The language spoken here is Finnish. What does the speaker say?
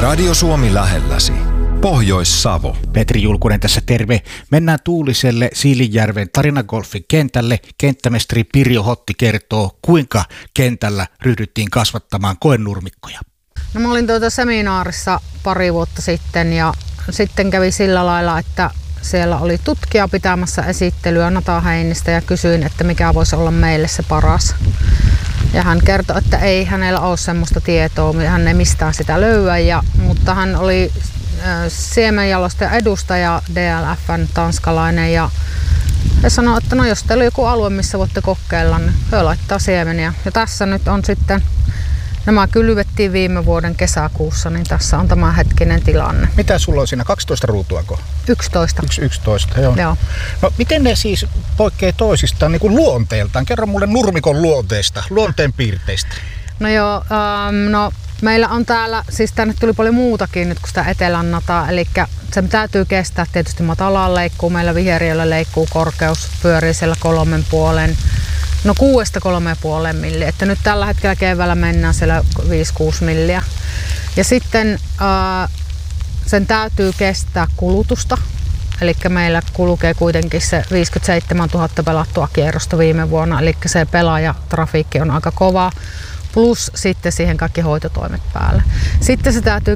Radio Suomi lähelläsi. Pohjois-Savo. Petri Julkunen tässä terve. Mennään Tuuliselle Siilinjärven Tarinagolfin kentälle. Kenttämestari Pirjo Hotti kertoo, kuinka kentällä ryhdyttiin kasvattamaan koenurmikkoja. No, mä olin seminaarissa pari vuotta sitten ja sitten kävi sillä lailla, että siellä oli tutkija pitämässä esittelyä Nata Heinistä ja kysyin, että mikä voisi olla meille se paras. Ja hän kertoi, että ei hänellä ole semmoista tietoa, hän ei mistään sitä löyä, mutta hän oli siemenjalostajan edustaja, DLF:n tanskalainen, ja he sanoi, että no jos teillä on joku alue, missä voitte kokeilla, niin he laittaa siemeniä. Ja tässä nyt on sitten, nämä kylvettiin viime vuoden kesäkuussa, niin tässä on tämä hetkinen tilanne. Mitä sulla on siinä, 12 ruutuako? 11. 11, joo. No miten ne siis poikkeaa toisistaan niin kuin luonteeltaan? Kerro mulle nurmikon luonteesta, luonteen piirteistä. No joo, meillä on täällä, siis tänne tuli paljon muutakin nyt kuin sitä etelän nataa, eli se täytyy kestää tietysti matalaan leikkuu, meillä viheriöllä leikkuu korkeus pyörii siellä 3,5, no 6-3,5 milliä, että nyt tällä hetkellä keväällä mennään siellä 5-6 milliä. Ja sitten sen täytyy kestää kulutusta, eli meillä kulkee kuitenkin se 57 000 pelattua kierrosta viime vuonna, eli se pelaajatrafiikki on aika kova. Plus sitten siihen kaikki hoitotoimet päälle. Sitten se täytyy